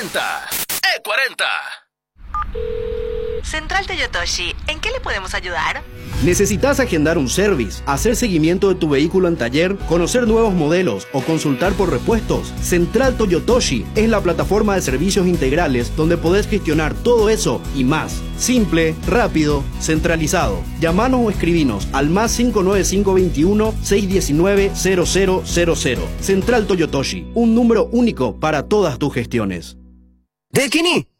E40. E40. Central Toyotoshi, ¿en qué le podemos ayudar? ¿Necesitas agendar un service, hacer seguimiento de tu vehículo en taller, conocer nuevos modelos o consultar por repuestos? Central Toyotoshi es la plataforma de servicios integrales donde podés gestionar todo eso y más. Simple, rápido, centralizado. Llamanos o escribinos al más 59521 619 0000. Central Toyotoshi, un número único para todas tus gestiones. ¡Dekini!